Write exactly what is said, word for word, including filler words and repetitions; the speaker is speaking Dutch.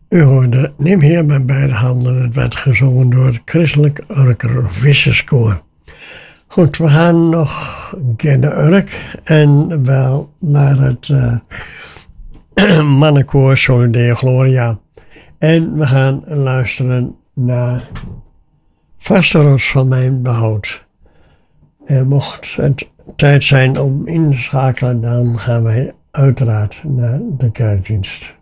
U hoorde Neem Heer met beide handen. Het werd gezongen door het Christelijk Urker Visserskoor. Goed, we gaan nog geen Urk en wel naar het uh, mannenkoor Soli Deo Gloria. En we gaan luisteren naar Vaste rots van mijn behoud. En mocht het tijd zijn om in te schakelen, dan gaan wij uiteraard naar de kerkdienst.